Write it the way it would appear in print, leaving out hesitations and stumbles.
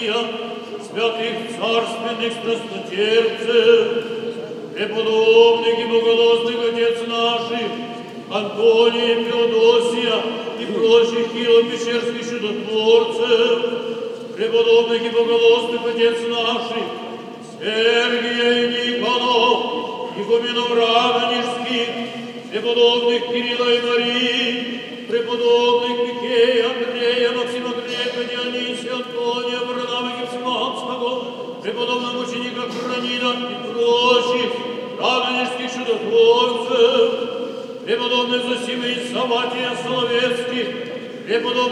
Афанасия, святых царственных страстотерпцев, преподобных и боголозных отец наших, Антония, Феодосия и прочих Киево-Печерских чудотворцев, преподобных и боголозных отец наших, Сергия и Николов, игуменов Радонежских, преподобных Кирилла и Марии, преподобных Михея, Андрея, Максима Грека, Дионисия, Антония, Варнавы, Евсиманского, преподобного ученика Хранида и прочих радонежских чудотворцев, преподобных Зосимы и Саватия Соловецких, преподобных